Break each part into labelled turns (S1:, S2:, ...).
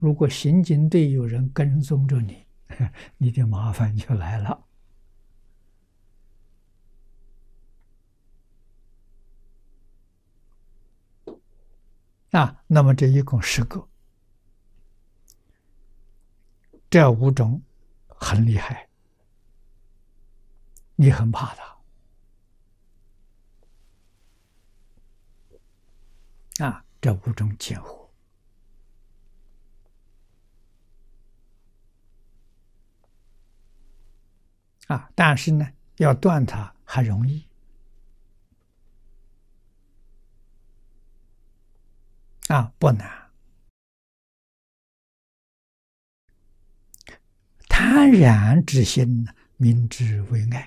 S1: 如果刑警队有人跟踪着你，你的麻烦就来了。那么这一共10个，这5种很厉害，你很怕它这5种见火但是呢，要断它还容易不难。贪染之心，名之为爱。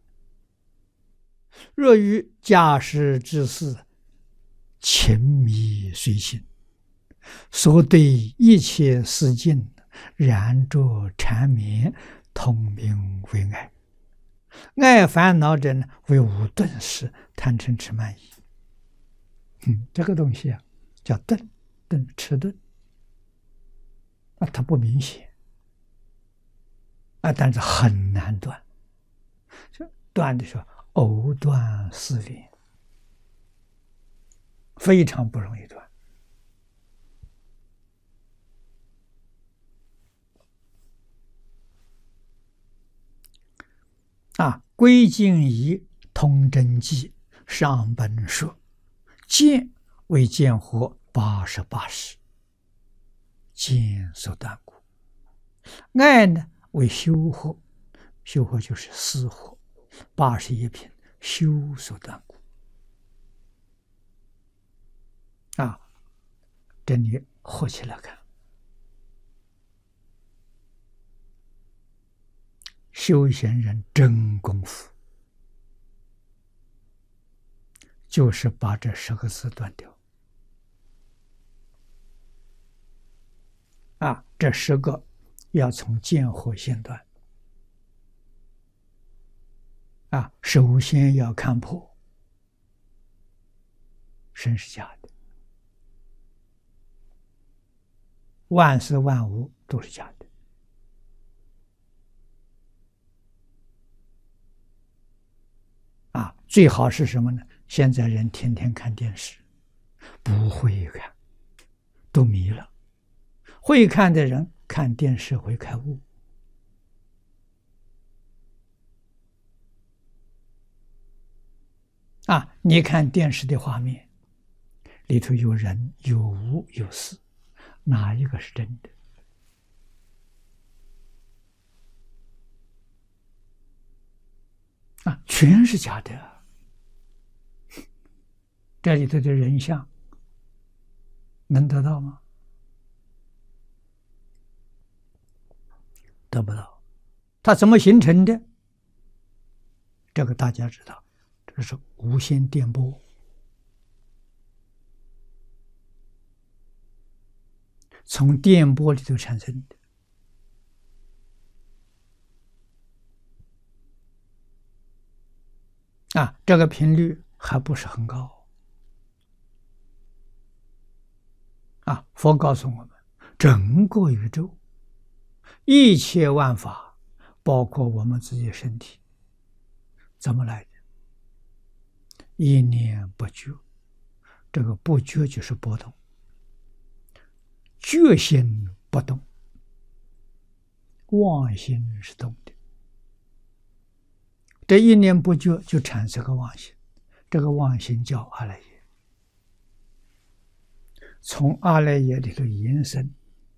S1: 若于假使之事，情迷随心，所对一切事境，染着缠绵，同名为爱。爱烦恼者呢，为五钝事，贪嗔痴慢疑。这个东西叫钝，迟钝它不明显但是很难断。断的时候，藕断丝连，非常不容易断归敬仪通真记上本说，见为见火88识，见所断故。爱呢为修火，修火就是思火，81品修所断故这里合起来看，修行人真功夫就是把这10个字断掉这10个要从见火先断首先要看破身是假的，万事万物都是假的最好是什么呢？现在人天天看电视，不会看，都迷了。会看的人看电视会开悟你看电视的画面里头有人有物有事，哪一个是真的全是假的。这里头的人像能得到吗？得不到。它怎么形成的？这个大家知道，这是无线电波，从电波里头产生的这个频率还不是很高佛告诉我们，整个宇宙一切万法，包括我们自己的身体，怎么来的？一念不觉，这个不觉就是波动，觉心不动，妄心是动的。这一念不觉就产生个妄心，这个妄心叫阿赖耶。从阿赖耶里头延伸，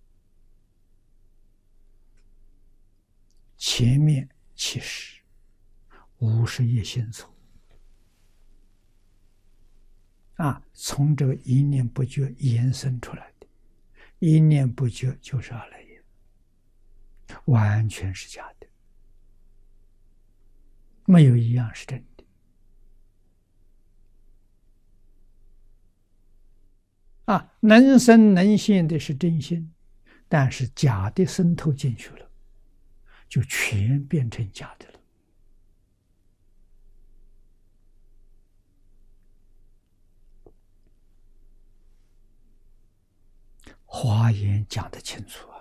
S1: 前面其实50业心所从这个一念不觉延伸出来的，一念不觉就是阿赖耶，完全是假的，没有一样是真的能生能现的是真心，但是假的渗透进去了，就全变成假的了。 华严讲得清楚啊。